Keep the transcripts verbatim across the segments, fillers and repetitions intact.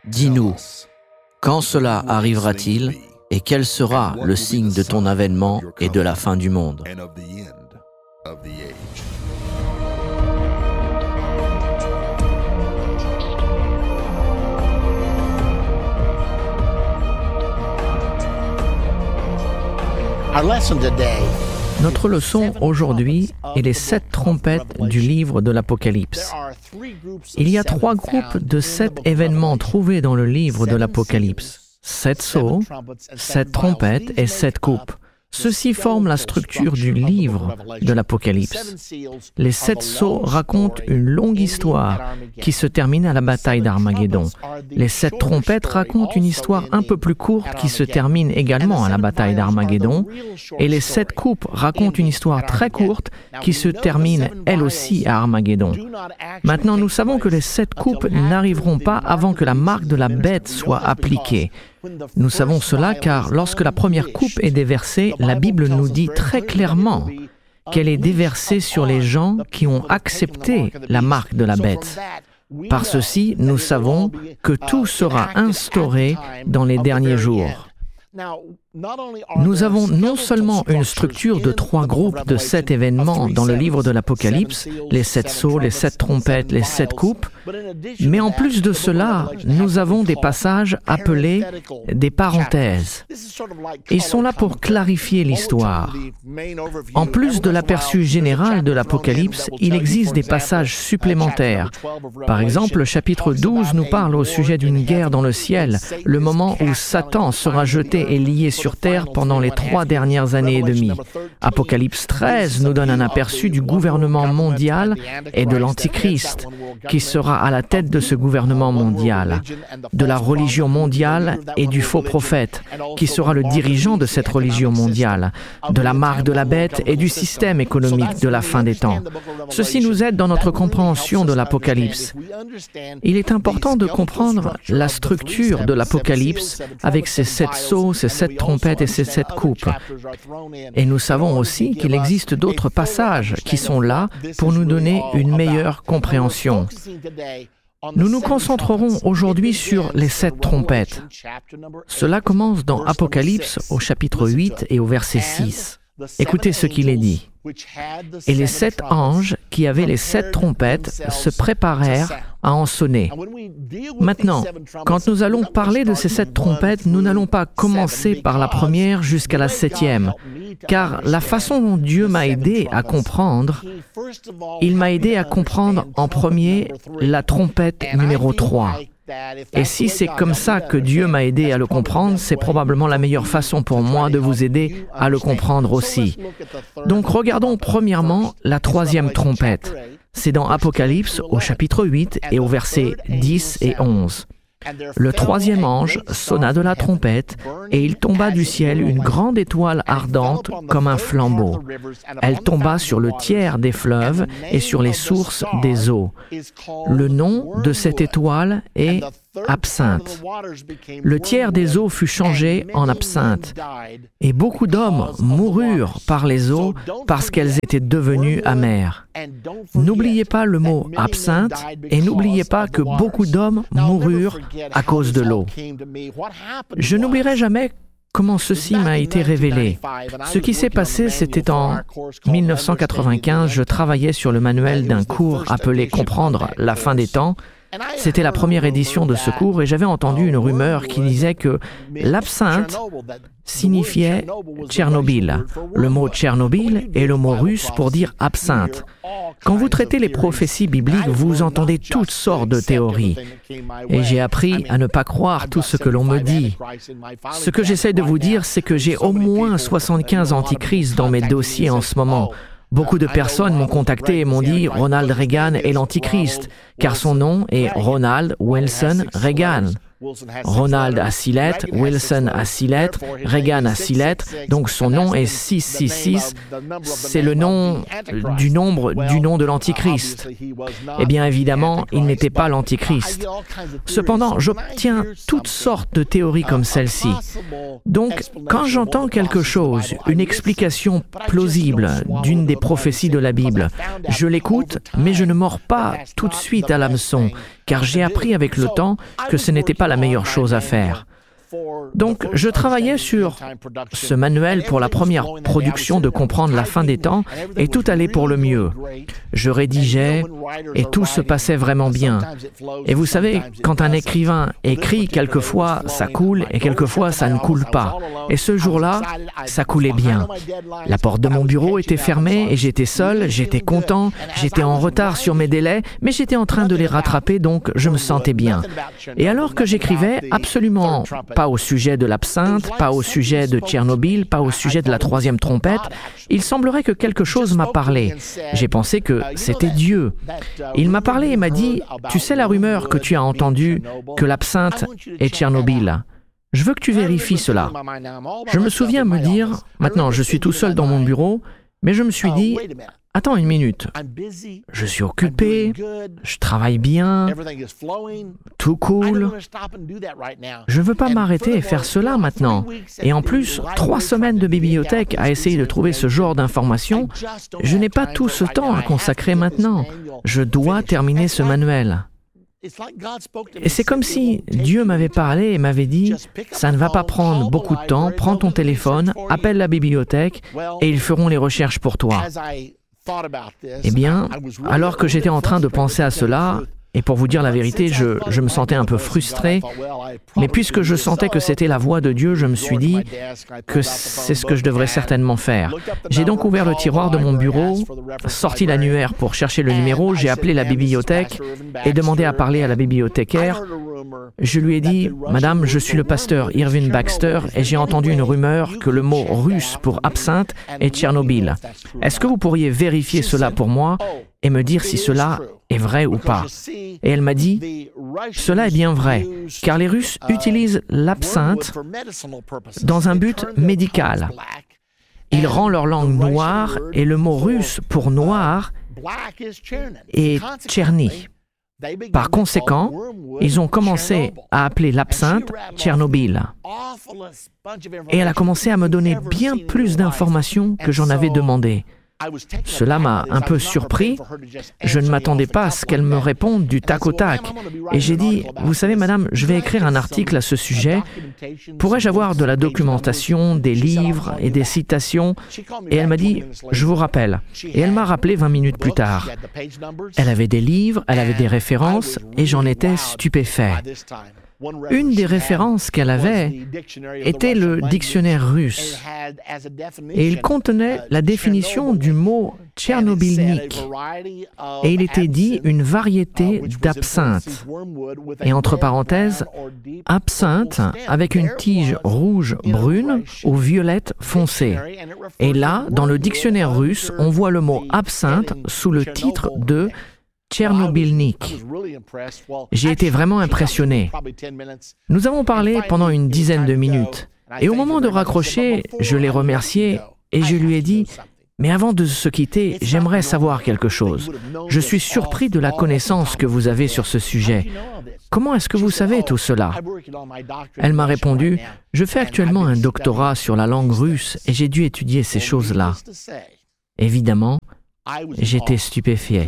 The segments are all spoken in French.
Dis-nous, quand cela arrivera-t-il et quel sera le signe de ton avènement et de la fin du monde? Notre leçon aujourd'hui est les sept trompettes du livre de l'Apocalypse. Il y a trois groupes de sept événements trouvés dans le livre de l'Apocalypse. Sept sceaux, sept trompettes et sept coupes. Ceux-ci forment la structure du livre de l'Apocalypse. Les sept sceaux racontent une longue histoire qui se termine à la bataille d'Armageddon. Les sept trompettes racontent une histoire un peu plus courte qui se termine également à la bataille d'Armageddon. Et les sept coupes racontent une histoire très courte qui se termine elle aussi à Armageddon. Maintenant, nous savons que les sept coupes n'arriveront pas avant que la marque de la bête soit appliquée. Nous savons cela car lorsque la première coupe est déversée, la Bible nous dit très clairement qu'elle est déversée sur les gens qui ont accepté la marque de la bête. Par ceci, nous savons que tout sera instauré dans les derniers jours. Nous avons non seulement une structure de trois groupes de sept événements dans le livre de l'Apocalypse, les sept sceaux, les sept trompettes, les sept coupes, mais en plus de cela, nous avons des passages appelés des parenthèses. Ils sont là pour clarifier l'histoire. En plus de l'aperçu général de l'Apocalypse, il existe des passages supplémentaires. Par exemple, le chapitre douze nous parle au sujet d'une guerre dans le ciel, le moment où Satan sera jeté et lié sur terre pendant les trois dernières années et demie. Apocalypse treize nous donne un aperçu du gouvernement mondial et de l'Antichrist, qui sera à la tête de ce gouvernement mondial, de la religion mondiale et du faux prophète, qui sera le dirigeant de cette religion mondiale, de la marque de la bête et du système économique de la fin des temps. Ceci nous aide dans notre compréhension de l'Apocalypse. Il est important de comprendre la structure de l'Apocalypse avec ses sept sceaux, ses sept trompettes et ses sept coupes. Et nous savons aussi qu'il existe d'autres passages qui sont là pour nous donner une meilleure compréhension. Nous nous concentrerons aujourd'hui sur les sept trompettes. Cela commence dans Apocalypse au chapitre huit et au verset six. Écoutez ce qu'il est dit. « Et les sept anges qui avaient les sept trompettes se préparèrent à en sonner. » Maintenant, quand nous allons parler de ces sept trompettes, nous n'allons pas commencer par la première jusqu'à la septième, car la façon dont Dieu m'a aidé à comprendre, il m'a aidé à comprendre en premier la trompette numéro trois. Et si c'est comme ça que Dieu m'a aidé à le comprendre, c'est probablement la meilleure façon pour moi de vous aider à le comprendre aussi. Donc regardons premièrement la troisième trompette. C'est dans Apocalypse au chapitre huit et au verset dix et onze. Le troisième ange sonna de la trompette, et il tomba du ciel une grande étoile ardente comme un flambeau. Elle tomba sur le tiers des fleuves et sur les sources des eaux. Le nom de cette étoile est absinthe. Le tiers des eaux fut changé en absinthe, et beaucoup d'hommes moururent par les eaux parce qu'elles étaient devenues amères. N'oubliez pas le mot absinthe, et n'oubliez pas que beaucoup d'hommes moururent à cause de l'eau. Je n'oublierai jamais comment ceci m'a été révélé. Ce qui s'est passé, c'était en mille neuf cent quatre-vingt-quinze, je travaillais sur le manuel d'un cours appelé « Comprendre la fin des temps ». C'était la première édition de ce cours et j'avais entendu une rumeur qui disait que l'absinthe signifiait Tchernobyl. Le mot Tchernobyl est le mot russe pour dire absinthe. Quand vous traitez les prophéties bibliques, vous entendez toutes sortes de théories. Et j'ai appris à ne pas croire tout ce que l'on me dit. Ce que j'essaie de vous dire, c'est que j'ai au moins soixante-quinze antichrists dans mes dossiers en ce moment. Beaucoup de personnes m'ont contacté et m'ont dit « Ronald Reagan est l'Antichrist », car son nom est Ronald Wilson Reagan. Ronald a six lettres, Wilson a six lettres, Reagan a six lettres, donc son nom est six cent soixante-six. C'est le nom du nombre du nom de l'Antichrist. Eh bien, évidemment, il n'était pas l'Antichrist. Cependant, j'obtiens toutes sortes de théories comme celle-ci. Donc, quand j'entends quelque chose, une explication plausible d'une des prophéties de la Bible, je l'écoute, mais je ne mords pas tout de suite à l'hameçon, car j'ai appris avec le temps que ce n'était pas la meilleure chose à faire. Donc, je travaillais sur ce manuel pour la première production de comprendre la fin des temps et tout allait pour le mieux. Je rédigeais et tout se passait vraiment bien. Et vous savez, quand un écrivain écrit, quelquefois ça coule et quelquefois ça ne coule pas. Et ce jour-là, ça coulait bien. La porte de mon bureau était fermée et j'étais seul, j'étais content, j'étais en retard sur mes délais, mais j'étais en train de les rattraper, donc je me sentais bien. Et alors que j'écrivais, absolument pas au sujet de l'absinthe, pas au sujet de Tchernobyl, pas au sujet de la troisième trompette, il semblerait que quelque chose m'a parlé. J'ai pensé que c'était Dieu. Il m'a parlé et m'a dit, « Tu sais la rumeur que tu as entendue, que l'absinthe est Tchernobyl. Je veux que tu vérifies cela. » Je me souviens me dire, maintenant je suis tout seul dans mon bureau, mais je me suis dit, attends une minute, je suis occupé, je travaille bien, tout cool. Je ne veux pas m'arrêter et faire cela maintenant. Et en plus, trois semaines de bibliothèque à essayer de trouver ce genre d'informations, je n'ai pas tout ce temps à consacrer maintenant. Je dois terminer ce manuel. Et c'est comme si Dieu m'avait parlé et m'avait dit, ça ne va pas prendre beaucoup de temps, prends ton téléphone, appelle la bibliothèque et ils feront les recherches pour toi. Eh bien, alors que j'étais en train de penser à cela, et pour vous dire la vérité, je, je me sentais un peu frustré, mais puisque je sentais que c'était la voix de Dieu, je me suis dit que c'est ce que je devrais certainement faire. J'ai donc ouvert le tiroir de mon bureau, sorti l'annuaire pour chercher le numéro, j'ai appelé la bibliothèque et demandé à parler à la bibliothécaire. Je lui ai dit, « Madame, je suis le pasteur Irvin Baxter et j'ai entendu une rumeur que le mot russe pour absinthe est Tchernobyl. Est-ce que vous pourriez vérifier cela pour moi et me dire si cela est vrai ou pas ?» Et elle m'a dit, « Cela est bien vrai, car les Russes utilisent l'absinthe dans un but médical. Ils rendent leur langue noire et le mot russe pour noir est Tcherny. Par conséquent, ils ont commencé à appeler l'absinthe Tchernobyl. » Et elle a commencé à me donner bien plus d'informations que j'en avais demandé. Cela m'a un peu surpris. Je ne m'attendais pas à ce qu'elle me réponde du tac au tac. Et j'ai dit, « Vous savez, madame, je vais écrire un article à ce sujet. Pourrais-je avoir de la documentation, des livres et des citations ?» Et elle m'a dit, « Je vous rappelle. » Et elle m'a rappelé vingt minutes plus tard. Elle avait des livres, elle avait des références, et j'en étais stupéfait. Une des références qu'elle avait était le dictionnaire russe et il contenait la définition du mot tchernobylnik et il était dit une variété d'absinthe et entre parenthèses absinthe avec une tige rouge brune ou violette foncée. Et là, dans le dictionnaire russe, on voit le mot absinthe sous le titre de Tchernobylnik. J'ai été vraiment impressionné. Nous avons parlé pendant une dizaine de minutes. Et au moment de raccrocher, je l'ai remercié et je lui ai dit « Mais avant de se quitter, j'aimerais savoir quelque chose. Je suis surpris de la connaissance que vous avez sur ce sujet. Comment est-ce que vous savez tout cela ?» Elle m'a répondu « Je fais actuellement un doctorat sur la langue russe et j'ai dû étudier ces choses-là. » Évidemment, j'étais stupéfié,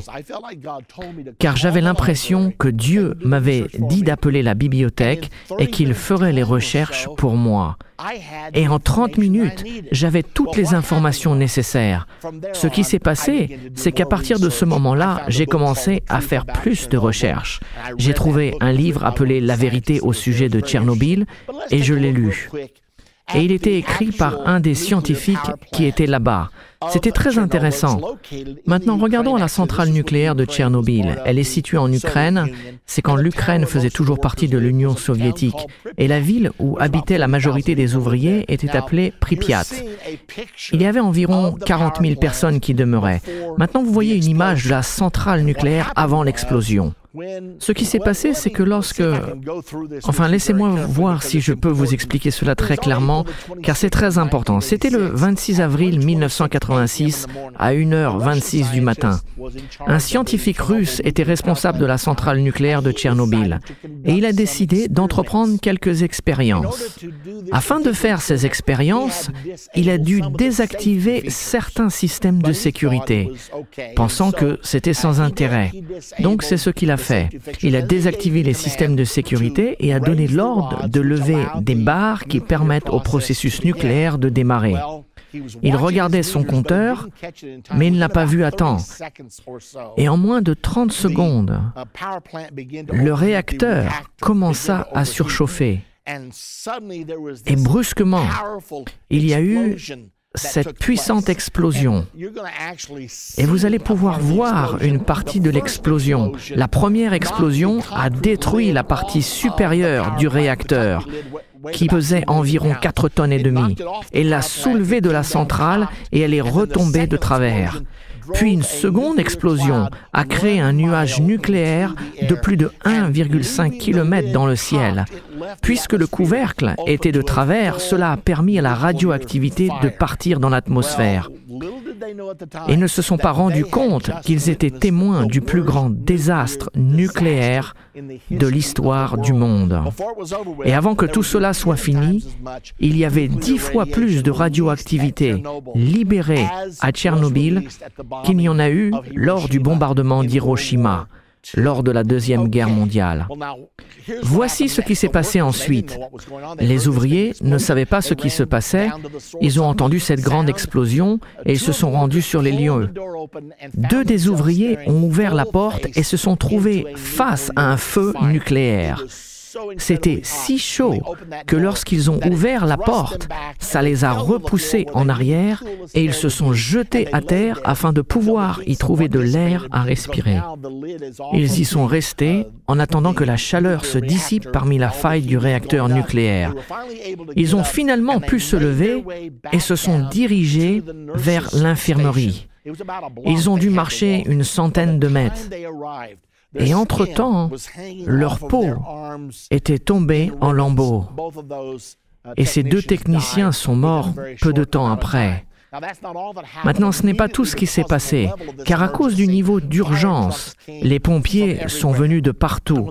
car j'avais l'impression que Dieu m'avait dit d'appeler la bibliothèque et qu'il ferait les recherches pour moi. Et en trente minutes, j'avais toutes les informations nécessaires. Ce qui s'est passé, c'est qu'à partir de ce moment-là, j'ai commencé à faire plus de recherches. J'ai trouvé un livre appelé « La vérité au sujet de Tchernobyl » et je l'ai lu. Et il était écrit par un des scientifiques qui était là-bas. C'était très intéressant. Maintenant, regardons la centrale nucléaire de Tchernobyl. Elle est située en Ukraine. C'est quand l'Ukraine faisait toujours partie de l'Union soviétique. Et la ville où habitaient la majorité des ouvriers était appelée Pripyat. Il y avait environ quarante mille personnes qui demeuraient. Maintenant, vous voyez une image de la centrale nucléaire avant l'explosion. Ce qui s'est passé, c'est que lorsque... Enfin, laissez-moi voir si je peux vous expliquer cela très clairement, car c'est très important. C'était le vingt-six avril mille neuf cent quatre-vingt-dix-huit. quatre-vingt-six à une heure vingt-six du matin. Un scientifique russe était responsable de la centrale nucléaire de Tchernobyl et il a décidé d'entreprendre quelques expériences. Afin de faire ces expériences, il a dû désactiver certains systèmes de sécurité, pensant que c'était sans intérêt. Donc c'est ce qu'il a fait. Il a désactivé les systèmes de sécurité et a donné l'ordre de lever des barres qui permettent au processus nucléaire de démarrer. Il regardait son compteur, mais il ne l'a pas vu à temps. Et en moins de trente secondes, le réacteur commença à surchauffer. Et brusquement, il y a eu cette puissante explosion. Et vous allez pouvoir voir une partie de l'explosion. La première explosion a détruit la partie supérieure du réacteur, qui pesait environ quatre tonnes et demie. Elle l'a soulevée de la centrale et elle est retombée de travers. Puis une seconde explosion a créé un nuage nucléaire de plus de un virgule cinq kilomètres dans le ciel. Puisque le couvercle était de travers, cela a permis à la radioactivité de partir dans l'atmosphère. Ils ne se sont pas rendus compte qu'ils étaient témoins du plus grand désastre nucléaire de l'histoire du monde. Et avant que tout cela soit fini, il y avait dix fois plus de radioactivité libérée à Tchernobyl qu'il n'y en a eu lors du bombardement d'Hiroshima, lors de la Deuxième Guerre mondiale. Voici ce qui s'est passé ensuite. Les ouvriers ne savaient pas ce qui se passait. Ils ont entendu cette grande explosion et ils se sont rendus sur les lieux. Deux des ouvriers ont ouvert la porte et se sont trouvés face à un feu nucléaire. C'était si chaud que lorsqu'ils ont ouvert la porte, ça les a repoussés en arrière et ils se sont jetés à terre afin de pouvoir y trouver de l'air à respirer. Ils y sont restés en attendant que la chaleur se dissipe parmi la faille du réacteur nucléaire. Ils ont finalement pu se lever et se sont dirigés vers l'infirmerie. Ils ont dû marcher une centaine de mètres. Et entre-temps, leur peau était tombée en lambeaux. Et ces deux techniciens sont morts peu de temps après. Maintenant, ce n'est pas tout ce qui s'est passé, car à cause du niveau d'urgence, les pompiers sont venus de partout.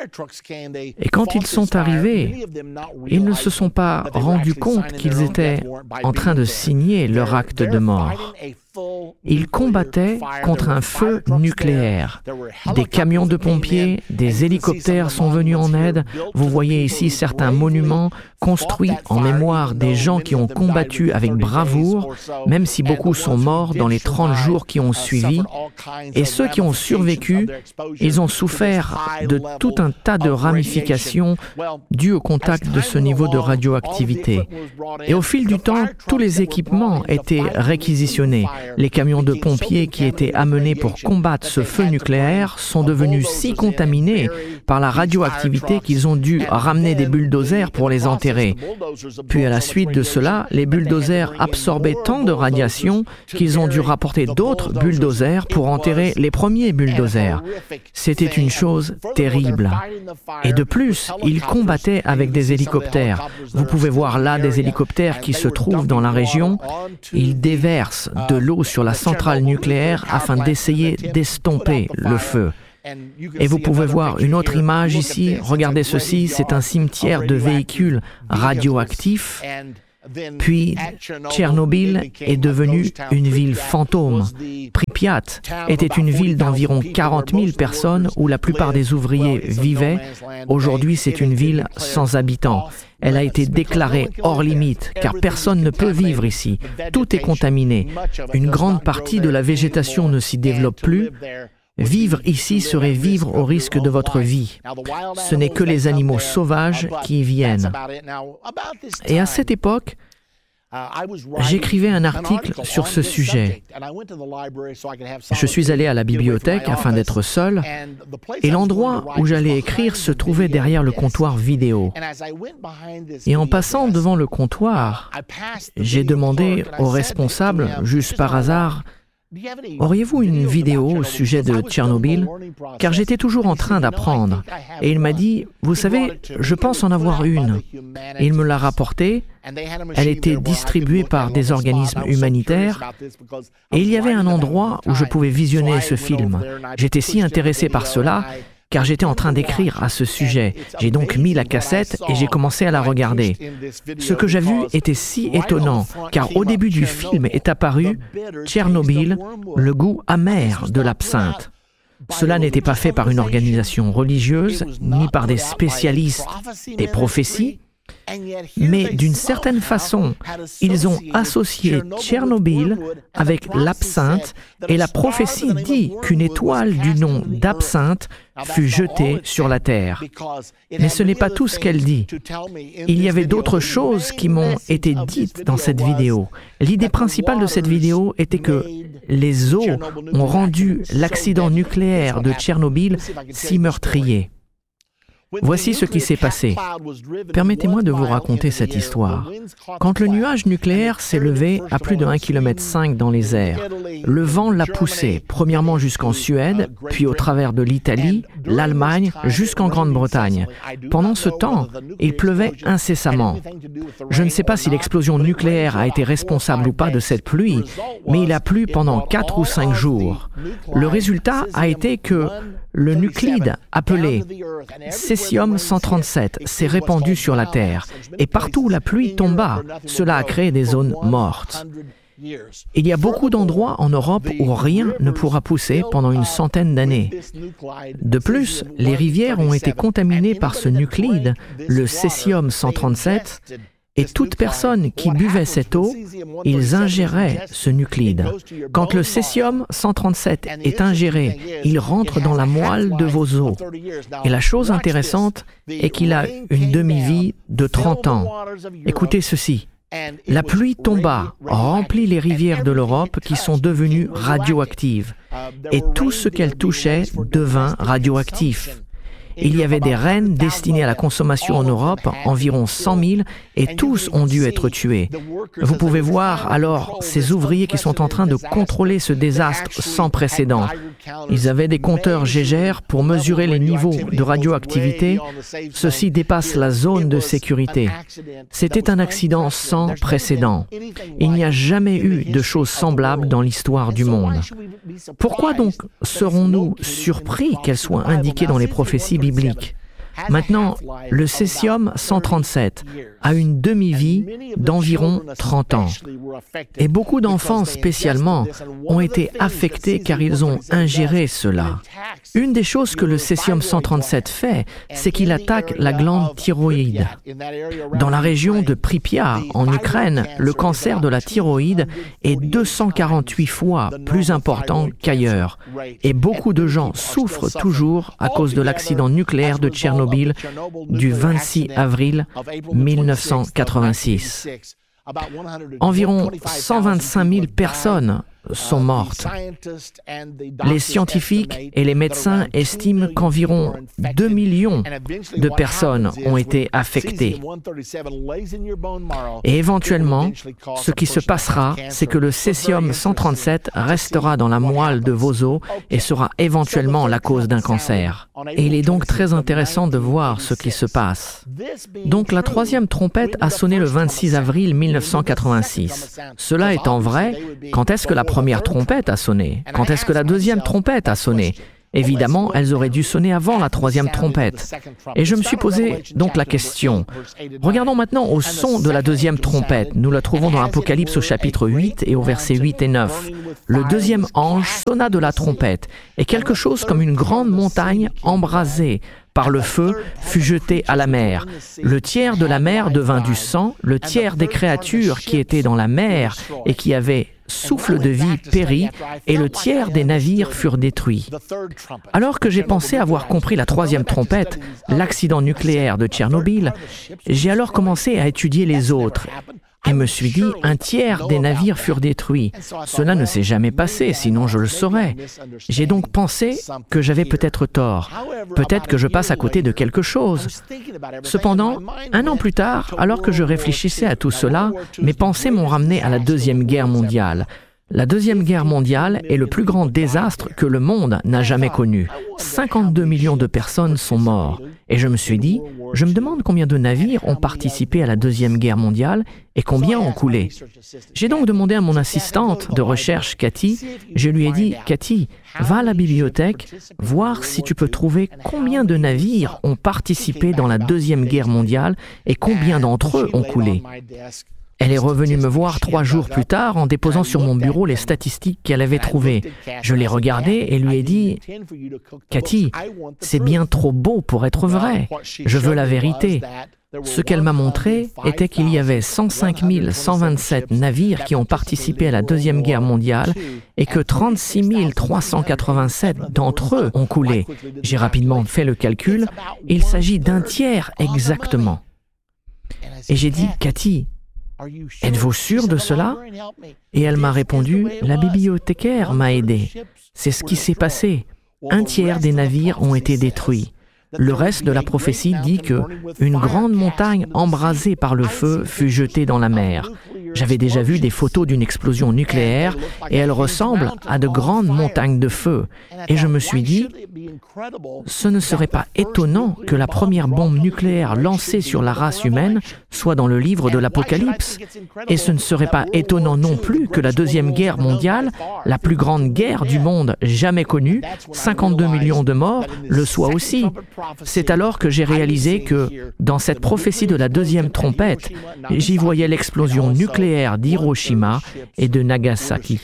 Et quand ils sont arrivés, ils ne se sont pas rendus compte qu'ils étaient en train de signer leur acte de mort. Ils combattaient contre un feu nucléaire. Des camions de pompiers, des hélicoptères sont venus en aide. Vous voyez ici certains monuments construits en mémoire des gens qui ont combattu avec bravoure, même si beaucoup sont morts dans les trente jours qui ont suivi. Et ceux qui ont survécu, ils ont souffert de tout un tas de ramifications dues au contact de ce niveau de radioactivité. Et au fil du temps, tous les équipements étaient réquisitionnés. Les camions de pompiers qui étaient amenés pour combattre ce feu nucléaire sont devenus si contaminés par la radioactivité qu'ils ont dû ramener des bulldozers pour les enterrer. Puis à la suite de cela, les bulldozers absorbaient tant de radiation qu'ils ont dû rapporter d'autres bulldozers pour enterrer les premiers bulldozers. C'était une chose terrible. Et de plus, ils combattaient avec des hélicoptères. Vous pouvez voir là des hélicoptères qui se trouvent dans la région. Ils déversent de l'eau sur la centrale nucléaire afin d'essayer d'estomper le feu. Et vous pouvez voir une autre image ici. Regardez ceci, c'est un cimetière de véhicules radioactifs. Puis, Tchernobyl est devenue une ville fantôme. Pripyat était une ville d'environ quarante mille personnes où la plupart des ouvriers vivaient. Aujourd'hui, c'est une ville sans habitants. Elle a été déclarée hors limite, car personne ne peut vivre ici. Tout est contaminé. Une grande partie de la végétation ne s'y développe plus. Vivre ici serait vivre au risque de votre vie. Ce n'est que les animaux sauvages qui y viennent. Et à cette époque, j'écrivais un article sur ce sujet. Je suis allé à la bibliothèque afin d'être seul, et l'endroit où j'allais écrire se trouvait derrière le comptoir vidéo. Et en passant devant le comptoir, j'ai demandé au responsable, juste par hasard, Auriez-vous une vidéo au sujet de Tchernobyl? Car j'étais toujours en train d'apprendre. Et il m'a dit, vous savez, je pense en avoir une. Et il me l'a rapportée. Elle était distribuée par des organismes humanitaires. Et il y avait un endroit où je pouvais visionner ce film. J'étais si intéressé par cela, car j'étais en train d'écrire à ce sujet. J'ai donc mis la cassette et j'ai commencé à la regarder. Ce que j'ai vu était si étonnant, car au début du film est apparu Tchernobyl, le goût amer de l'absinthe. Cela n'était pas fait par une organisation religieuse, ni par des spécialistes des prophéties, mais d'une certaine façon, ils ont associé Tchernobyl avec l'absinthe et la prophétie dit qu'une étoile du nom d'absinthe fut jetée sur la terre. Mais ce n'est pas tout ce qu'elle dit. Il y avait d'autres choses qui m'ont été dites dans cette vidéo. L'idée principale de cette vidéo était que les eaux ont rendu l'accident nucléaire de Tchernobyl si meurtrier. Voici ce qui s'est passé. Permettez-moi de vous raconter cette histoire. Quand le nuage nucléaire s'est levé à plus de un virgule cinq kilomètre dans les airs, le vent l'a poussé, premièrement jusqu'en Suède, puis au travers de l'Italie, l'Allemagne, jusqu'en Grande-Bretagne. Pendant ce temps, il pleuvait incessamment. Je ne sais pas si l'explosion nucléaire a été responsable ou pas de cette pluie, mais il a plu pendant quatre ou cinq jours. Le résultat a été que le nuclide appelé césium cent trente-sept s'est répandu sur la Terre et partout où la pluie tomba, cela a créé des zones mortes. Il y a beaucoup d'endroits en Europe où rien ne pourra pousser pendant une centaine d'années. De plus, les rivières ont été contaminées par ce nuclide, le césium cent trente-sept, et toute personne qui buvait cette eau, ils ingéraient ce nuclide. Quand le césium cent trente-sept est ingéré, il rentre dans la moelle de vos os. Et la chose intéressante est qu'il a une demi-vie de trente ans. Écoutez ceci. La pluie tomba, remplit les rivières de l'Europe qui sont devenues radioactives. Et tout ce qu'elle touchait devint radioactif. Il y avait des rennes destinées à la consommation en Europe, environ cent mille, et tous ont dû être tués. Vous pouvez voir alors ces ouvriers qui sont en train de contrôler ce désastre sans précédent. Ils avaient des compteurs Geiger pour mesurer les niveaux de radioactivité. Ceci dépasse la zone de sécurité. C'était un accident sans précédent. Il n'y a jamais eu de choses semblables dans l'histoire du monde. Pourquoi donc serons-nous surpris qu'elles soient indiquées dans les prophéties bibliques? Maintenant, le césium cent trente-sept a une demi-vie d'environ trente ans. Et beaucoup d'enfants spécialement ont été affectés car ils ont ingéré cela. Une des choses que le césium cent trente-sept fait, c'est qu'il attaque la glande thyroïde. Dans la région de Pripyat, en Ukraine, le cancer de la thyroïde est deux cent quarante-huit fois plus important qu'ailleurs. Et beaucoup de gens souffrent toujours à cause de l'accident nucléaire de Tchernobyl du vingt-six avril mille neuf cent quatre-vingt-six. Environ cent vingt-cinq mille personnes sont mortes. Les scientifiques et les médecins estiment qu'environ deux millions de personnes ont été affectées. Et éventuellement, ce qui se passera, c'est que le césium cent trente-sept restera dans la moelle de vos os et sera éventuellement la cause d'un cancer. Et il est donc très intéressant de voir ce qui se passe. Donc la troisième trompette a sonné le vingt-six avril mille neuf cent quatre-vingt-six. Cela étant vrai, quand est-ce que la première trompette a sonné? Quand est-ce que la deuxième trompette a sonné? Évidemment, elles auraient dû sonner avant la troisième trompette. Et je me suis posé donc la question. Regardons maintenant au son de la deuxième trompette. Nous la trouvons dans Apocalypse au chapitre huit et au verset huit et neuf. Le deuxième ange sonna de la trompette, et quelque chose comme une grande montagne embrasée par le feu fut jeté à la mer. Le tiers de la mer devint du sang, le tiers des créatures qui étaient dans la mer et qui avaient souffle de vie périt, et le tiers des navires furent détruits. Alors que j'ai pensé avoir compris la troisième trompette, l'accident nucléaire de Tchernobyl, j'ai alors commencé à étudier les autres. Et me suis dit, un tiers des navires furent détruits. Cela ne s'est jamais passé, sinon je le saurais. J'ai donc pensé que j'avais peut-être tort. Peut-être que je passe à côté de quelque chose. Cependant, un an plus tard, alors que je réfléchissais à tout cela, mes pensées m'ont ramené à la Deuxième Guerre mondiale. La Deuxième Guerre mondiale est le plus grand désastre que le monde n'a jamais connu. cinquante-deux millions de personnes sont mortes. Et je me suis dit, je me demande combien de navires ont participé à la Deuxième Guerre mondiale et combien ont coulé. J'ai donc demandé à mon assistante de recherche, Cathy, je lui ai dit, Cathy, va à la bibliothèque, voir si tu peux trouver combien de navires ont participé dans la Deuxième Guerre mondiale et combien d'entre eux ont coulé. Elle est revenue me voir trois jours plus tard en déposant sur mon bureau les statistiques qu'elle avait trouvées. Je l'ai regardé et lui ai dit « Cathy, c'est bien trop beau pour être vrai. Je veux la vérité. » Ce qu'elle m'a montré était qu'il y avait cent cinq mille cent vingt-sept navires qui ont participé à la Deuxième Guerre mondiale et que trente-six mille trois cent quatre-vingt-sept d'entre eux ont coulé. J'ai rapidement fait le calcul. Il s'agit d'un tiers exactement. Et j'ai dit « Cathy, êtes-vous sûr de cela ?» Et elle m'a répondu, « La bibliothécaire m'a aidé. C'est ce qui s'est passé. Un tiers des navires ont été détruits. Le reste de la prophétie dit que une grande montagne embrasée par le feu fut jetée dans la mer. J'avais déjà vu des photos d'une explosion nucléaire et elle ressemble à de grandes montagnes de feu. Et je me suis dit, ce ne serait pas étonnant que la première bombe nucléaire lancée sur la race humaine soit dans le livre de l'Apocalypse. Et ce ne serait pas étonnant non plus que la Deuxième Guerre mondiale, la plus grande guerre du monde jamais connue, cinquante-deux millions de morts, le soit aussi. C'est alors que j'ai réalisé que, dans cette prophétie de la deuxième trompette, j'y voyais l'explosion nucléaire d'Hiroshima et de Nagasaki.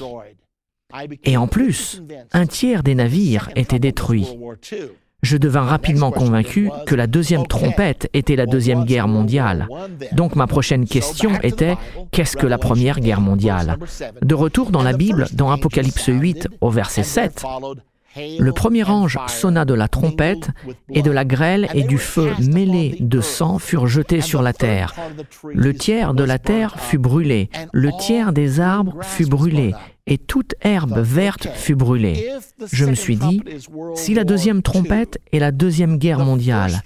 Et en plus, un tiers des navires étaient détruits. Je devins rapidement convaincu que la deuxième trompette était la Deuxième Guerre mondiale. Donc ma prochaine question était, qu'est-ce que la Première Guerre mondiale? De retour dans la Bible, dans Apocalypse huit, au verset sept, le premier ange sonna de la trompette, et de la grêle et du feu mêlés de sang furent jetés sur la terre. Le tiers de la terre fut brûlé, le tiers des arbres fut brûlé, et toute herbe verte fut brûlée. Je me suis dit, si la deuxième trompette est la Deuxième Guerre mondiale,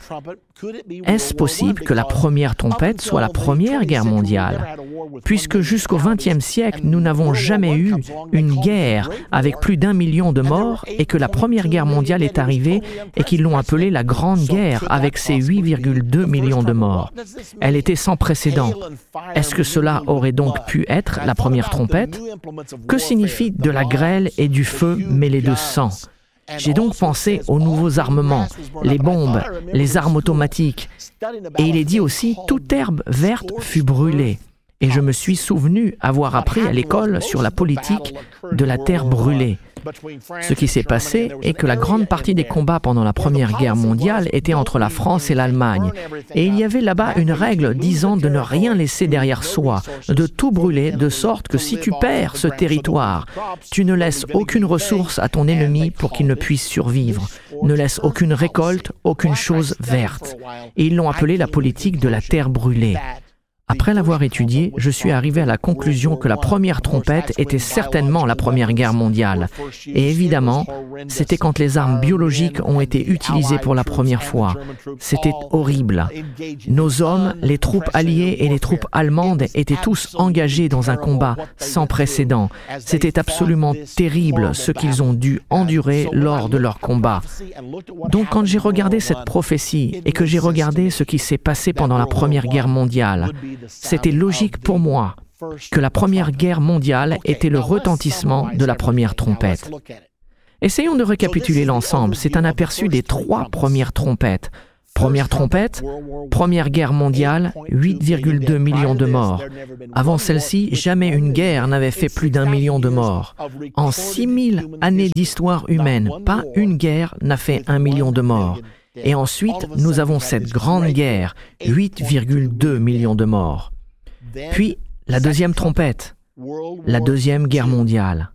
est-ce possible que la première trompette soit la Première Guerre mondiale? Puisque jusqu'au vingtième siècle, nous n'avons jamais eu une guerre avec plus d'un million de morts et que la Première Guerre mondiale est arrivée et qu'ils l'ont appelée la Grande Guerre avec ses huit virgule deux millions de morts. Elle était sans précédent. Est-ce que cela aurait donc pu être la première trompette? Que signifie de la grêle et du feu mêlés de sang? J'ai donc pensé aux nouveaux armements, les bombes, les armes automatiques. Et il est dit aussi, toute herbe verte fut brûlée. Et je me suis souvenu avoir appris à l'école sur la politique de la terre brûlée. Ce qui s'est passé est que la grande partie des combats pendant la Première Guerre mondiale était entre la France et l'Allemagne. Et il y avait là-bas une règle disant de ne rien laisser derrière soi, de tout brûler, de sorte que si tu perds ce territoire, tu ne laisses aucune ressource à ton ennemi pour qu'il ne puisse survivre. Ne laisse aucune récolte, aucune chose verte. Et ils l'ont appelé la politique de la terre brûlée. Après l'avoir étudié, je suis arrivé à la conclusion que la première trompette était certainement la Première Guerre mondiale. Et évidemment, c'était quand les armes biologiques ont été utilisées pour la première fois. C'était horrible. Nos hommes, les troupes alliées et les troupes allemandes étaient tous engagés dans un combat sans précédent. C'était absolument terrible ce qu'ils ont dû endurer lors de leur combat. Donc quand j'ai regardé cette prophétie et que j'ai regardé ce qui s'est passé pendant la Première Guerre mondiale, c'était logique pour moi que la Première Guerre mondiale était le retentissement de la première trompette. Essayons de récapituler l'ensemble. C'est un aperçu des trois premières trompettes. Première trompette, Première Guerre mondiale, huit virgule deux millions de morts. Avant celle-ci, jamais une guerre n'avait fait plus d'un million de morts. En six mille années d'histoire humaine, pas une guerre n'a fait un million de morts. Et ensuite, nous avons cette grande guerre, huit virgule deux millions de morts. Puis, la deuxième trompette, la Deuxième Guerre mondiale,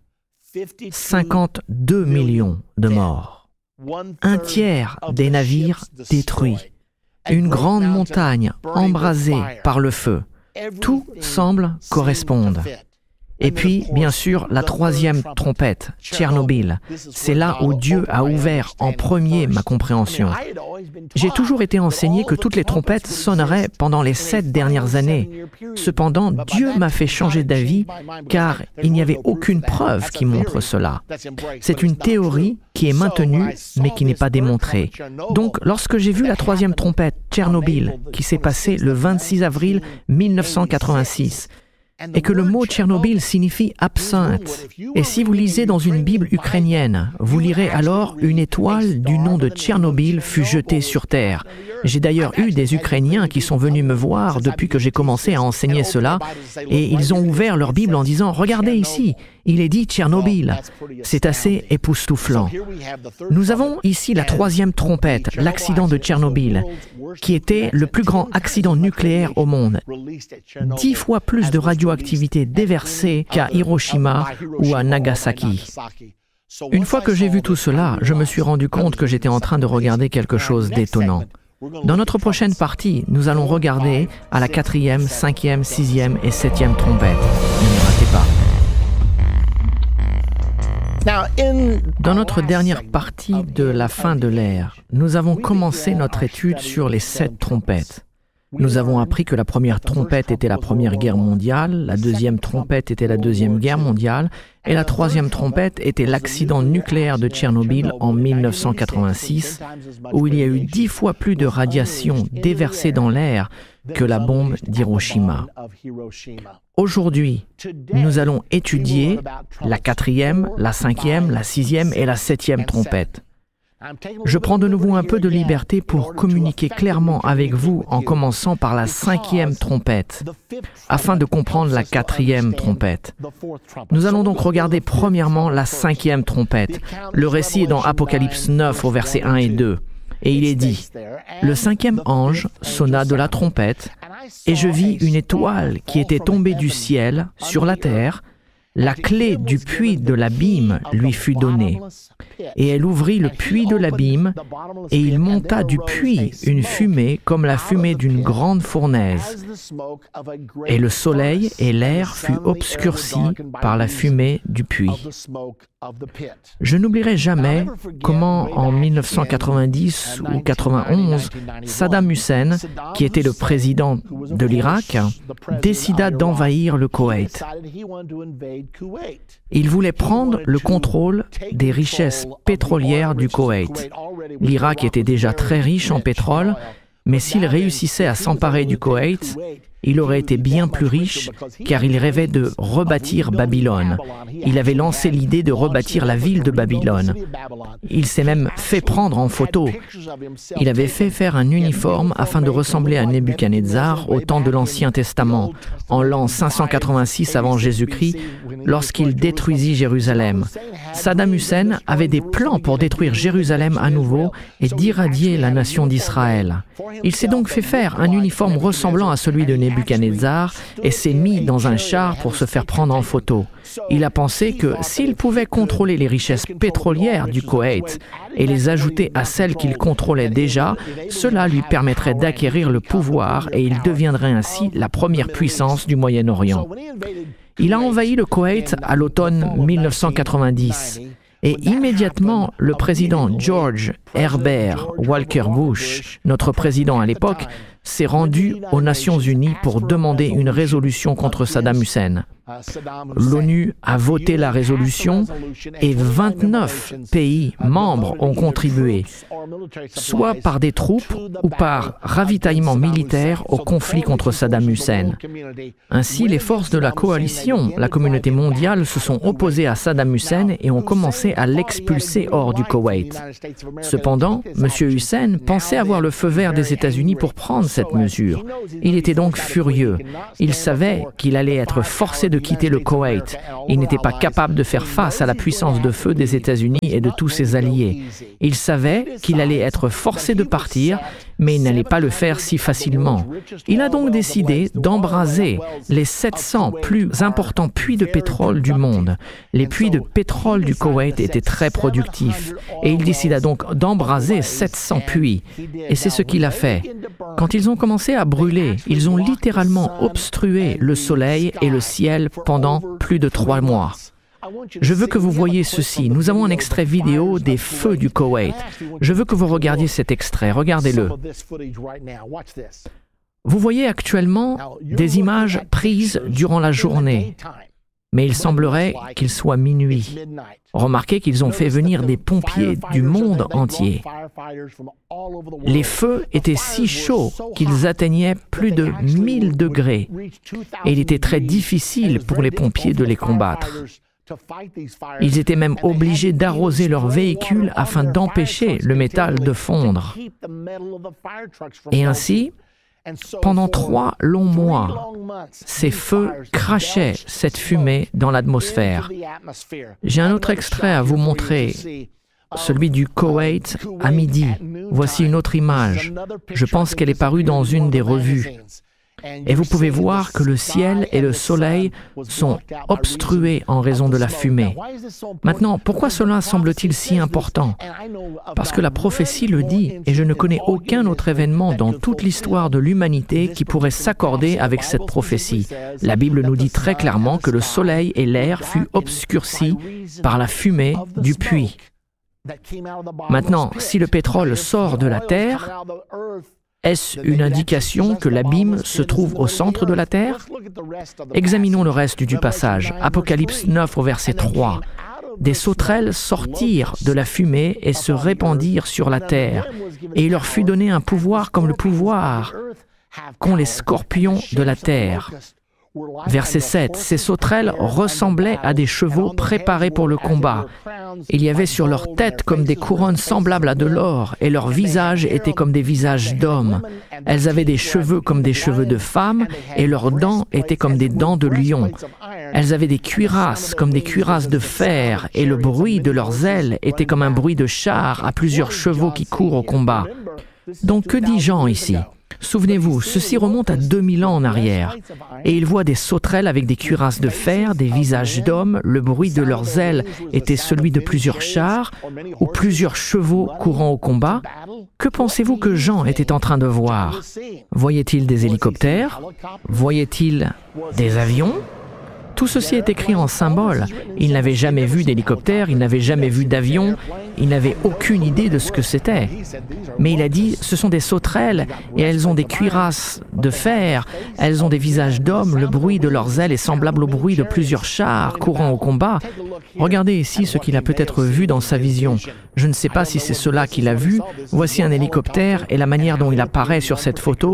cinquante-deux millions de morts. Un tiers des navires détruits. Une grande montagne embrasée par le feu. Tout semble correspondre. Et puis, bien sûr, la troisième trompette, Tchernobyl. C'est là où Dieu a ouvert en premier ma compréhension. J'ai toujours été enseigné que toutes les trompettes sonneraient pendant les sept dernières années. Cependant, Dieu m'a fait changer d'avis car il n'y avait aucune preuve qui montre cela. C'est une théorie qui est maintenue mais qui n'est pas démontrée. Donc, lorsque j'ai vu la troisième trompette, Tchernobyl, qui s'est passée le vingt-six avril mille neuf cent quatre-vingt-six, et que le mot Tchernobyl signifie absinthe. Et si vous lisez dans une Bible ukrainienne, vous lirez alors « Une étoile du nom de Tchernobyl fut jetée sur terre ». J'ai d'ailleurs eu des Ukrainiens qui sont venus me voir depuis que j'ai commencé à enseigner cela, et ils ont ouvert leur Bible en disant « Regardez ici, il est dit Tchernobyl ». C'est assez époustouflant. Nous avons ici la troisième trompette, l'accident de Tchernobyl, qui était le plus grand accident nucléaire au monde. Dix fois plus de radioactivité déversée qu'à Hiroshima ou à Nagasaki. Une fois que j'ai vu tout cela, je me suis rendu compte que j'étais en train de regarder quelque chose d'étonnant. Dans notre prochaine partie, nous allons regarder à la quatrième, cinquième, sixième et septième trompette. Ne ratez pas. Dans notre dernière partie de la fin de l'ère, nous avons commencé notre étude sur les sept trompettes. Nous avons appris que la première trompette était la Première Guerre mondiale, la deuxième trompette était la Deuxième Guerre mondiale, et la troisième trompette était l'accident nucléaire de Tchernobyl en mille neuf cent quatre-vingt-six, où il y a eu dix fois plus de radiation déversée dans l'air que la bombe d'Hiroshima. Aujourd'hui, nous allons étudier la quatrième, la cinquième, la sixième et la septième trompette. Je prends de nouveau un peu de liberté pour communiquer clairement avec vous en commençant par la cinquième trompette, afin de comprendre la quatrième trompette. Nous allons donc regarder premièrement la cinquième trompette. Le récit est dans Apocalypse neuf au verset un et deux. Et il est dit, « Le cinquième ange sonna de la trompette, et je vis une étoile qui était tombée du ciel sur la terre. La clé du puits de l'abîme lui fut donnée. Et elle ouvrit le puits de l'abîme, et il monta du puits une fumée comme la fumée d'une grande fournaise. Et le soleil et l'air furent obscurcis par la fumée du puits. » Je n'oublierai jamais comment, en mille neuf cent quatre-vingt-dix ou quatre-vingt-onze, Saddam Hussein, qui était le président de l'Irak, décida d'envahir le Koweït. Il voulait prendre le contrôle des richesses pétrolières du Koweït. L'Irak était déjà très riche en pétrole, mais s'il réussissait à s'emparer du Koweït, il aurait été bien plus riche car il rêvait de rebâtir Babylone. Il avait lancé l'idée de rebâtir la ville de Babylone. Il s'est même fait prendre en photo. Il avait fait faire un uniforme afin de ressembler à Nebuchadnezzar au temps de l'Ancien Testament, en l'an cinq cent quatre-vingt-six avant Jésus-Christ, lorsqu'il détruisit Jérusalem. Saddam Hussein avait des plans pour détruire Jérusalem à nouveau et d'irradier la nation d'Israël. Il s'est donc fait faire un uniforme ressemblant à celui de Nebuchadnezzar et s'est mis dans un char pour se faire prendre en photo. Il a pensé que s'il pouvait contrôler les richesses pétrolières du Koweït et les ajouter à celles qu'il contrôlait déjà, cela lui permettrait d'acquérir le pouvoir et il deviendrait ainsi la première puissance du Moyen-Orient. Il a envahi le Koweït à l'automne mille neuf cent quatre-vingt-dix. Et immédiatement, le président George Herbert Walker Bush, notre président à l'époque, s'est rendu aux Nations Unies pour demander une résolution contre Saddam Hussein. L'ONU a voté la résolution et vingt-neuf pays membres ont contribué, soit par des troupes ou par ravitaillement militaire au conflit contre Saddam Hussein. Ainsi, les forces de la coalition, la communauté mondiale, se sont opposées à Saddam Hussein et ont commencé à l'expulser hors du Koweït. Cependant, M. Hussein pensait avoir le feu vert des États-Unis pour prendre cette mesure. Il était donc furieux. Il savait qu'il allait être forcé de quitter le Koweït. Il n'était pas capable de faire face à la puissance de feu des États-Unis et de tous ses alliés. Il savait qu'il allait être forcé de partir, mais il n'allait pas le faire si facilement. Il a donc décidé d'embraser les sept cents plus importants puits de pétrole du monde. Les puits de pétrole du Koweït étaient très productifs et il décida donc d'embraser sept cents puits. Et c'est ce qu'il a fait. Quand il ils ont commencé à brûler. Ils ont littéralement obstrué le soleil et le ciel pendant plus de trois mois. Je veux que vous voyiez ceci. Nous avons un extrait vidéo des feux du Koweït. Je veux que vous regardiez cet extrait. Regardez-le. Vous voyez actuellement des images prises durant la journée, mais il semblerait qu'il soit minuit. Remarquez qu'ils ont fait venir des pompiers du monde entier. Les feux étaient si chauds qu'ils atteignaient plus de mille degrés et il était très difficile pour les pompiers de les combattre. Ils étaient même obligés d'arroser leurs véhicules afin d'empêcher le métal de fondre. Et ainsi, pendant trois longs mois, ces feux crachaient cette fumée dans l'atmosphère. J'ai un autre extrait à vous montrer, celui du Koweït à midi. Voici une autre image. Je pense qu'elle est parue dans une des revues. Et vous pouvez voir que le ciel et le soleil sont obstrués en raison de la fumée. Maintenant, pourquoi cela semble-t-il si important? Parce que la prophétie le dit, et je ne connais aucun autre événement dans toute l'histoire de l'humanité qui pourrait s'accorder avec cette prophétie. La Bible nous dit très clairement que le soleil et l'air furent obscurcis par la fumée du puits. Maintenant, si le pétrole sort de la terre, est-ce une indication que l'abîme se trouve au centre de la terre? Examinons le reste du passage. Apocalypse neuf au verset trois. Des sauterelles sortirent de la fumée et se répandirent sur la terre, et il leur fut donné un pouvoir comme le pouvoir qu'ont les scorpions de la terre. Verset sept. Ces sauterelles ressemblaient à des chevaux préparés pour le combat. Il y avait sur leur tête comme des couronnes semblables à de l'or, et leurs visages étaient comme des visages d'hommes. Elles avaient des cheveux comme des cheveux de femmes, et leurs dents étaient comme des dents de lion. Elles avaient des cuirasses comme des cuirasses de fer, et le bruit de leurs ailes était comme un bruit de char à plusieurs chevaux qui courent au combat. Donc que dit Jean ici? Souvenez-vous, ceci remonte à deux mille ans en arrière, et il voit des sauterelles avec des cuirasses de fer, des visages d'hommes, le bruit de leurs ailes était celui de plusieurs chars ou plusieurs chevaux courant au combat. Que pensez-vous que Jean était en train de voir? Voyait-il des hélicoptères? Voyait-il des avions? Tout ceci est écrit en symbole. Il n'avait jamais vu d'hélicoptère, il n'avait jamais vu d'avion, il n'avait aucune idée de ce que c'était. Mais il a dit, ce sont des sauterelles et elles ont des cuirasses de fer, elles ont des visages d'hommes, le bruit de leurs ailes est semblable au bruit de plusieurs chars courant au combat. Regardez ici ce qu'il a peut-être vu dans sa vision. Je ne sais pas si c'est cela qu'il a vu. Voici un hélicoptère et la manière dont il apparaît sur cette photo.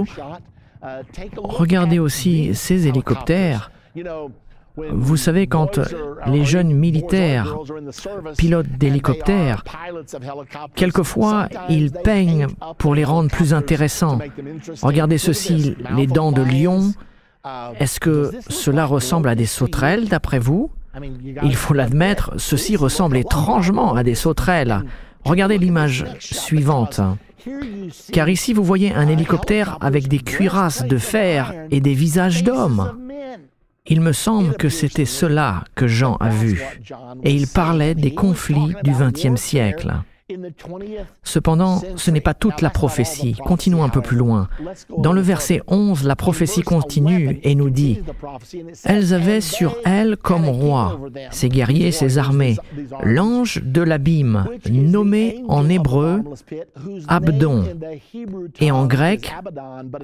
Regardez aussi ces hélicoptères. Vous savez, quand les jeunes militaires pilotent d'hélicoptères, quelquefois, ils peignent pour les rendre plus intéressants. Regardez ceci, les dents de lion. Est-ce que cela ressemble à des sauterelles, d'après vous? Il faut l'admettre, ceci ressemble étrangement à des sauterelles. Regardez l'image suivante. Car ici, vous voyez un hélicoptère avec des cuirasses de fer et des visages d'hommes. Il me semble que c'était cela que Jean a vu, et il parlait des conflits du vingtième siècle. Cependant, ce n'est pas toute la prophétie. Continuons un peu plus loin. Dans le verset onze, la prophétie continue et nous dit « Elles avaient sur elles comme roi, ces guerriers, ces armées, l'ange de l'abîme, nommé en hébreu Abdon, et en grec Apollyon. »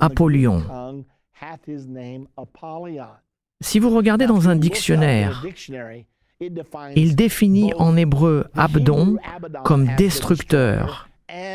Si vous regardez dans un dictionnaire, il définit en hébreu Abdon comme destructeur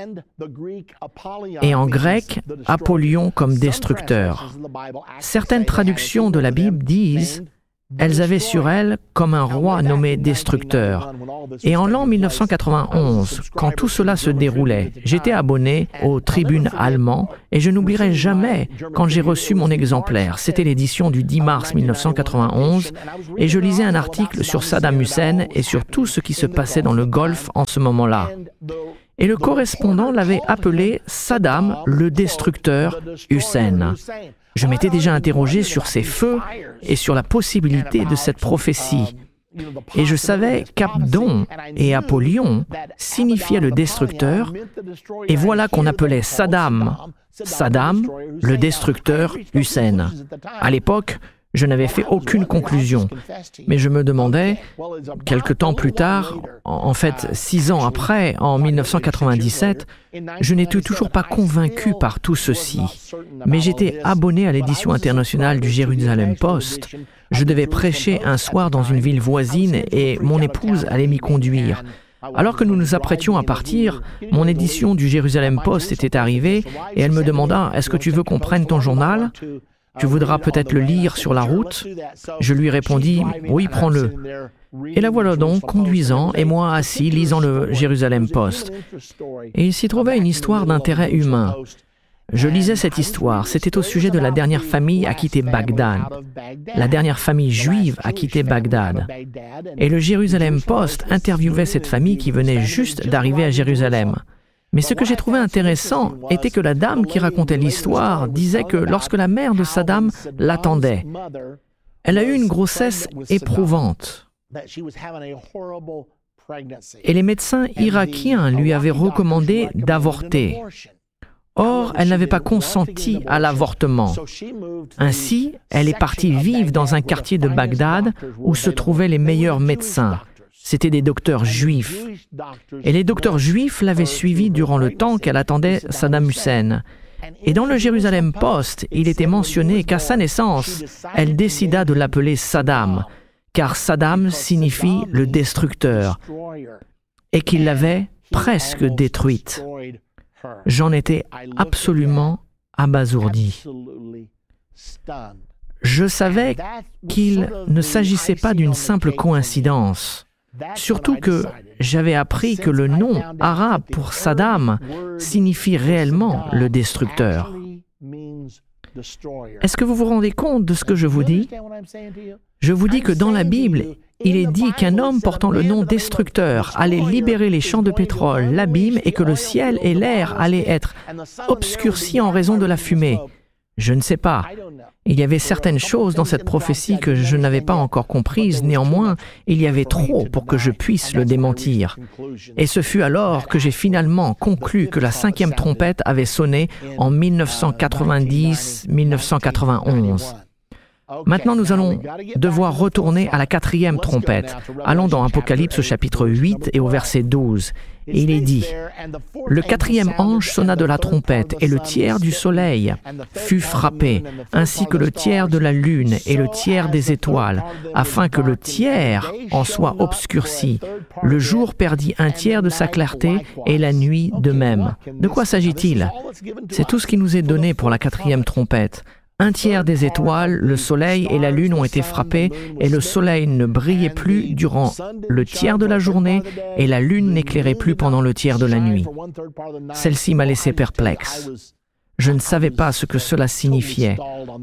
et en grec Apollyon comme destructeur. Certaines traductions de la Bible disent « Elles avaient sur elles comme un roi nommé destructeur ». Et en l'an mille neuf cent quatre-vingt-onze, quand tout cela se déroulait, j'étais abonné au Tribune allemand et je n'oublierai jamais quand j'ai reçu mon exemplaire. C'était l'édition du dix mars mille neuf cent quatre-vingt-onze et je lisais un article sur Saddam Hussein et sur tout ce qui se passait dans le Golfe en ce moment-là. Et le correspondant l'avait appelé Saddam le destructeur Hussein. Je m'étais déjà interrogé sur ces feux et sur la possibilité de cette prophétie. Et je savais qu'Abdon et Apollyon signifiaient le destructeur, et voilà qu'on appelait Saddam, Saddam, le destructeur Hussein. À l'époque, je n'avais fait aucune conclusion, mais je me demandais, quelque temps plus tard, en fait six ans après, en mille neuf cent quatre-vingt-dix-sept, je n'étais toujours pas convaincu par tout ceci, mais j'étais abonné à l'édition internationale du Jerusalem Post. Je devais prêcher un soir dans une ville voisine et mon épouse allait m'y conduire. Alors que nous nous apprêtions à partir, mon édition du Jerusalem Post était arrivée et elle me demanda « Est-ce que tu veux qu'on prenne ton journal ? Tu voudras peut-être le lire sur la route ?» Je lui répondis « Oui, prends-le. » Et la voilà donc conduisant et moi assis lisant le Jerusalem Post. Et il s'y trouvait une histoire d'intérêt humain. Je lisais cette histoire, c'était au sujet de la dernière famille à quitter Bagdad, la dernière famille juive à quitter Bagdad. Et le Jerusalem Post interviewait cette famille qui venait juste d'arriver à Jérusalem. Mais ce que j'ai trouvé intéressant était que la dame qui racontait l'histoire disait que lorsque la mère de Saddam l'attendait, elle a eu une grossesse éprouvante. Et les médecins irakiens lui avaient recommandé d'avorter. Or, elle n'avait pas consenti à l'avortement. Ainsi, elle est partie vivre dans un quartier de Bagdad où se trouvaient les meilleurs médecins. C'étaient des docteurs juifs. Et les docteurs juifs l'avaient suivie durant le temps qu'elle attendait Saddam Hussein. Et dans le Jerusalem Post, il était mentionné qu'à sa naissance, elle décida de l'appeler Saddam, car Saddam signifie le destructeur, et qu'il l'avait presque détruite. J'en étais absolument abasourdi. Je savais qu'il ne s'agissait pas d'une simple coïncidence, surtout que j'avais appris que le nom arabe pour Saddam signifie réellement le destructeur. Est-ce que vous vous rendez compte de ce que je vous dis? Je vous dis que dans la Bible, il est dit qu'un homme portant le nom destructeur allait libérer les champs de pétrole, l'abîme, et que le ciel et l'air allaient être obscurcis en raison de la fumée. Je ne sais pas. Il y avait certaines choses dans cette prophétie que je n'avais pas encore comprises, néanmoins, il y avait trop pour que je puisse le démentir. Et ce fut alors que j'ai finalement conclu que la cinquième trompette avait sonné en mille neuf cent quatre-vingt-dix mille neuf cent quatre-vingt-onze. Maintenant, nous allons devoir retourner à la quatrième trompette. Allons dans Apocalypse au chapitre huit et au verset douze. Et il est dit, « Le quatrième ange sonna de la trompette, et le tiers du soleil fut frappé, ainsi que le tiers de la lune et le tiers des étoiles, afin que le tiers en soit obscurci. Le jour perdit un tiers de sa clarté, et la nuit de même. » De quoi s'agit-il? C'est tout ce qui nous est donné pour la quatrième trompette. Un tiers des étoiles, le soleil et la lune ont été frappés et le soleil ne brillait plus durant le tiers de la journée et la lune n'éclairait plus pendant le tiers de la nuit. Celle-ci m'a laissé perplexe. Je ne savais pas ce que cela signifiait.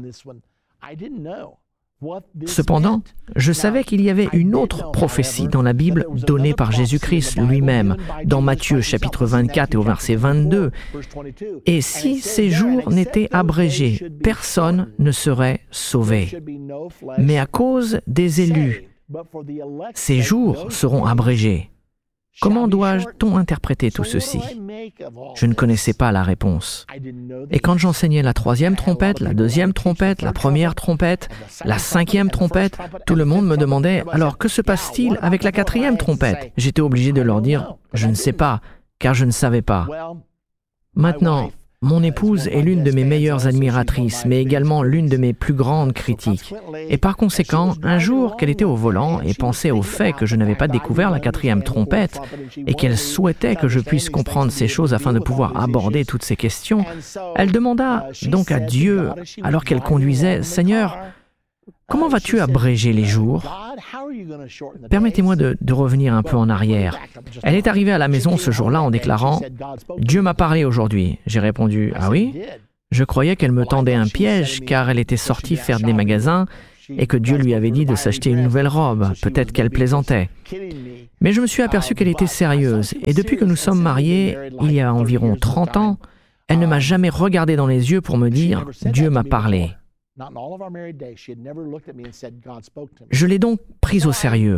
Cependant, je savais qu'il y avait une autre prophétie dans la Bible donnée par Jésus-Christ lui-même, dans Matthieu chapitre vingt-quatre et au verset vingt-deux. Et si ces jours n'étaient abrégés, personne ne serait sauvé. Mais à cause des élus, ces jours seront abrégés. Comment doit-on interpréter tout ceci? Je ne connaissais pas la réponse. Et quand j'enseignais la troisième trompette, la deuxième trompette, la première trompette, la cinquième trompette, tout le monde me demandait « Alors, que se passe-t-il avec la quatrième trompette ?» J'étais obligé de leur dire « Je ne sais pas, car je ne savais pas. » Maintenant, mon épouse est l'une de mes meilleures admiratrices, mais également l'une de mes plus grandes critiques. Et par conséquent, un jour qu'elle était au volant et pensait au fait que je n'avais pas découvert la quatrième trompette et qu'elle souhaitait que je puisse comprendre ces choses afin de pouvoir aborder toutes ces questions, elle demanda donc à Dieu, alors qu'elle conduisait, « Seigneur, comment vas-tu abréger les jours? » Permettez-moi de, de revenir un peu en arrière. Elle est arrivée à la maison ce jour-là en déclarant « Dieu m'a parlé aujourd'hui. » J'ai répondu « Ah oui ?» Je croyais qu'elle me tendait un piège car elle était sortie faire des magasins et que Dieu lui avait dit de s'acheter une nouvelle robe. Peut-être qu'elle plaisantait. Mais je me suis aperçu qu'elle était sérieuse et depuis que nous sommes mariés, il y a environ trente ans, elle ne m'a jamais regardé dans les yeux pour me dire « Dieu m'a parlé ». Je l'ai donc prise au sérieux.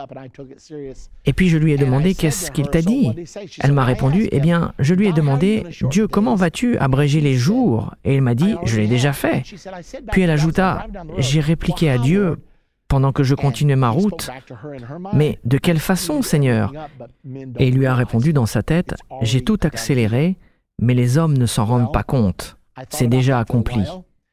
Et puis je lui ai demandé « Qu'est-ce qu'il t'a dit ?» Elle m'a répondu « Eh bien, je lui ai demandé « Dieu, comment vas-tu abréger les jours ?» Et il m'a dit « Je l'ai déjà fait. » Puis elle ajouta « J'ai répliqué à Dieu pendant que je continuais ma route. Mais de quelle façon, Seigneur ?» Et il lui a répondu dans sa tête « J'ai tout accéléré, mais les hommes ne s'en rendent pas compte. C'est déjà accompli. »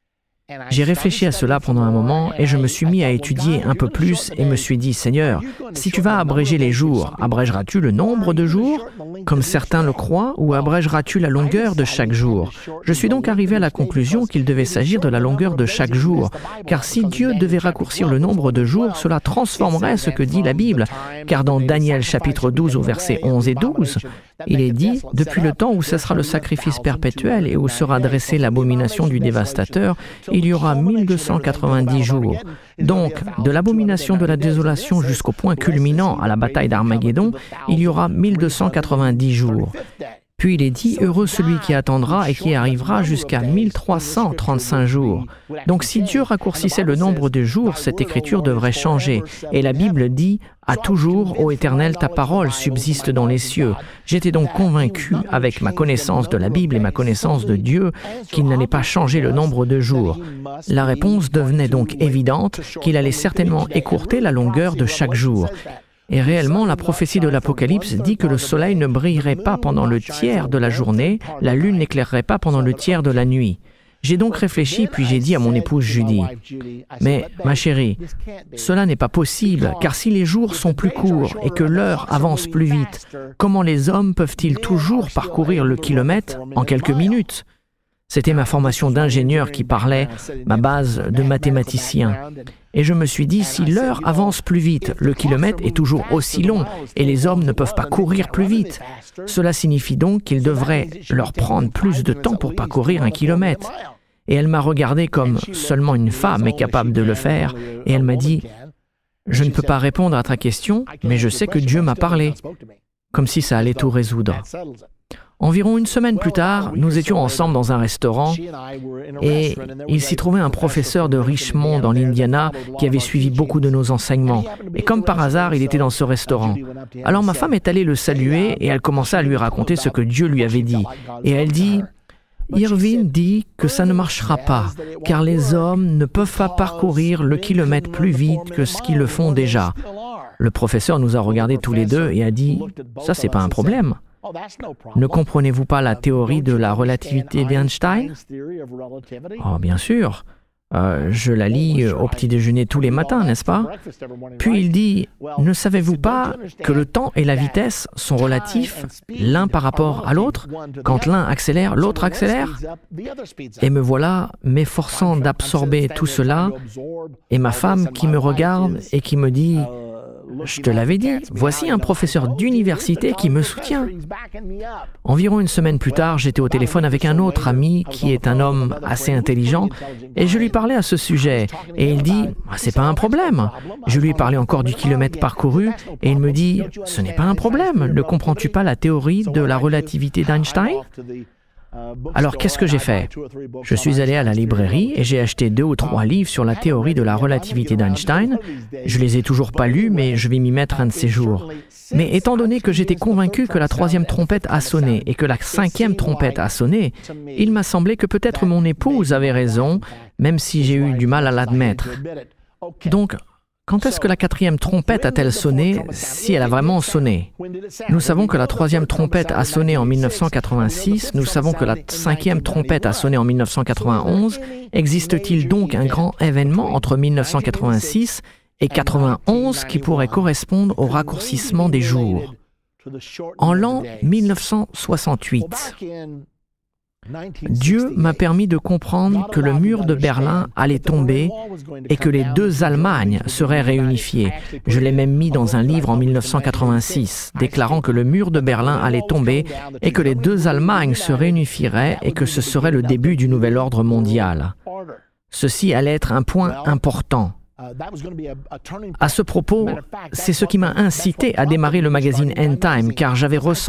J'ai réfléchi à cela pendant un moment et je me suis mis à étudier un peu plus et me suis dit, Seigneur, si tu vas abréger les jours, abrégeras-tu le nombre de jours, comme certains le croient, ou abrégeras-tu la longueur de chaque jour? Je suis donc arrivé à la conclusion qu'il devait s'agir de la longueur de chaque jour, car si Dieu devait raccourcir le nombre de jours, cela transformerait ce que dit la Bible, car dans Daniel chapitre douze au verset onze et douze, il est dit, « Depuis le temps où cessera le sacrifice perpétuel et où sera dressée l'abomination du dévastateur, il y aura mille deux cent quatre-vingt-dix jours. » Donc, de l'abomination de la désolation jusqu'au point culminant à la bataille d'Armageddon, il y aura mille deux cent quatre-vingt-dix jours. Puis il est dit, « Heureux celui qui attendra et qui arrivera jusqu'à mille trois cent trente-cinq jours. » Donc si Dieu raccourcissait le nombre de jours, cette écriture devrait changer. Et la Bible dit, « À toujours, ô Éternel, ta parole subsiste dans les cieux. » J'étais donc convaincu, avec ma connaissance de la Bible et ma connaissance de Dieu, qu'il n'allait pas changer le nombre de jours. La réponse devenait donc évidente, qu'il allait certainement écourter la longueur de chaque jour. Et réellement, la prophétie de l'Apocalypse dit que le soleil ne brillerait pas pendant le tiers de la journée, la lune n'éclairerait pas pendant le tiers de la nuit. J'ai donc réfléchi, puis j'ai dit à mon épouse Judy, « Mais, ma chérie, cela n'est pas possible, car si les jours sont plus courts et que l'heure avance plus vite, comment les hommes peuvent-ils toujours parcourir le kilomètre en quelques minutes ?» C'était ma formation d'ingénieur qui parlait, ma base de mathématicien. Et je me suis dit, si l'heure avance plus vite, le kilomètre est toujours aussi long et les hommes ne peuvent pas courir plus vite. Cela signifie donc qu'il devrait leur prendre plus de temps pour parcourir un kilomètre. Et elle m'a regardé comme seulement une femme est capable de le faire et elle m'a dit, « Je ne peux pas répondre à ta question, mais je sais que Dieu m'a parlé. » Comme si ça allait tout résoudre. Environ une semaine plus tard, nous étions ensemble dans un restaurant et il s'y trouvait un professeur de Richmond dans l'Indiana qui avait suivi beaucoup de nos enseignements. Et comme par hasard, il était dans ce restaurant. Alors ma femme est allée le saluer et elle commença à lui raconter ce que Dieu lui avait dit. Et elle dit, « Irving dit que ça ne marchera pas, car les hommes ne peuvent pas parcourir le kilomètre plus vite que ce qu'ils le font déjà. » Le professeur nous a regardés tous les deux et a dit, « Ça, c'est pas un problème. » Ne comprenez-vous pas la théorie de la relativité d'Einstein? Oh, bien sûr. Euh, je la lis au petit déjeuner tous les matins, n'est-ce pas? Puis il dit, ne savez-vous pas que le temps et la vitesse sont relatifs l'un par rapport à l'autre? Quand l'un accélère, l'autre accélère? Et me voilà m'efforçant d'absorber tout cela, et ma femme qui me regarde et qui me dit, je te l'avais dit, voici un professeur d'université qui me soutient. Environ une semaine plus tard, j'étais au téléphone avec un autre ami qui est un homme assez intelligent et je lui parlais à ce sujet. Et il dit, ah, c'est pas un problème. Je lui parlais encore du kilomètre parcouru et il me dit, ce n'est pas un problème. Ne comprends-tu pas la théorie de la relativité d'Einstein? Alors, qu'est-ce que j'ai fait? Je suis allé à la librairie et j'ai acheté deux ou trois livres sur la théorie de la relativité d'Einstein. Je les ai toujours pas lus, mais je vais m'y mettre un de ces jours. Mais étant donné que j'étais convaincu que la troisième trompette a sonné et que la cinquième trompette a sonné, il m'a semblé que peut-être mon épouse avait raison, même si j'ai eu du mal à l'admettre. Donc, quand est-ce que la quatrième trompette a-t-elle sonné, si elle a vraiment sonné? Nous savons que la troisième trompette a sonné en mille neuf cent quatre-vingt-six, nous savons que la cinquième trompette a sonné en mille neuf cent quatre-vingt-onze. Existe-t-il donc un grand événement entre mille neuf cent quatre-vingt-six et quatre-vingt-onze qui pourrait correspondre au raccourcissement des jours? En l'an mille neuf cent soixante-huit, Dieu m'a permis de comprendre que le mur de Berlin allait tomber et que les deux Allemagnes seraient réunifiées. Je l'ai même mis dans un livre en mille neuf cent quatre-vingt-six, déclarant que le mur de Berlin allait tomber et que les deux Allemagnes se réunifieraient et que ce serait le début du nouvel ordre mondial. Ceci allait être un point important. À ce propos, c'est ce qui m'a incité à démarrer le magazine End Time, car j'avais ressenti